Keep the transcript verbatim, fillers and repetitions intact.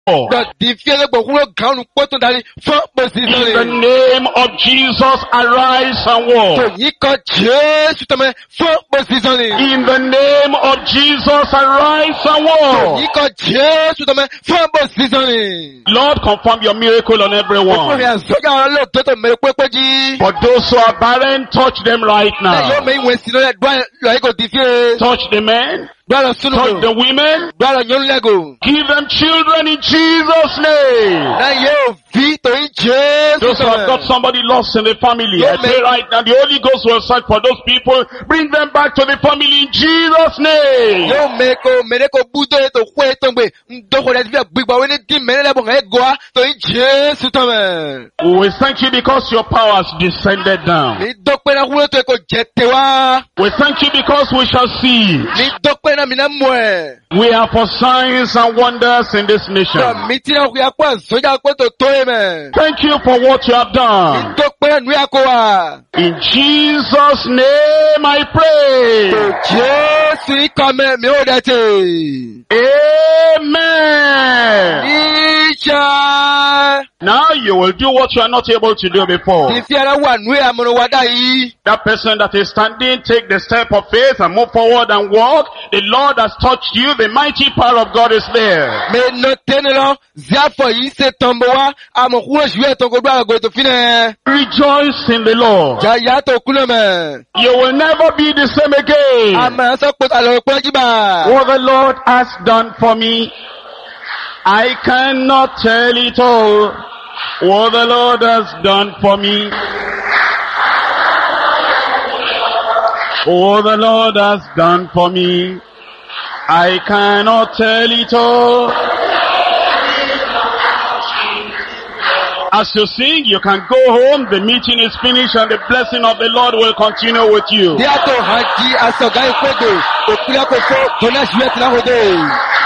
In the name of Jesus, arise and walk. In the name of Jesus, arise and walk. Lord, confirm your miracle on everyone. For those who are barren, touch them right now. Touch the men. Touch the women. Give them children in Jesus' name. Those who have got somebody lost in the family, I pray right now, the Holy Ghost will search for those people. Bring them back to the family in Jesus' name. We thank you because your power has descended down. We thank you because we shall see. We are for signs and wonders in this mission. Thank you for what you have done. In Jesus' name I pray. Amen. Now you will do what you are not able to do before. That person that is standing, take the step of faith and move forward and walk. The Lord has touched you. The mighty power of God is there. Rejoice in the Lord. You will never be the same again. What the Lord has done for me, I cannot tell it all. What the Lord has done for me, what the Lord has done for me, I cannot tell it all. As you sing, you can go home. The meeting is finished and the blessing of the Lord will continue with you.